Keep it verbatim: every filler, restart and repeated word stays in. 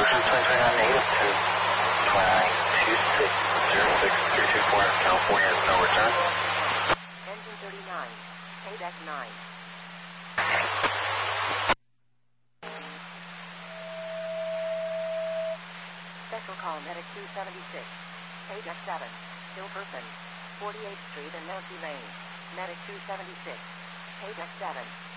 two twenty-nine negative two, twenty-nine two six zero six three two four, California, no return. Engine thirty-nine, K D E C nine. Special call Medic two seventy-six, K D E C seven, still person, forty-eighth Street and Nancy Lane, Medic two seventy-six, K D E C seven.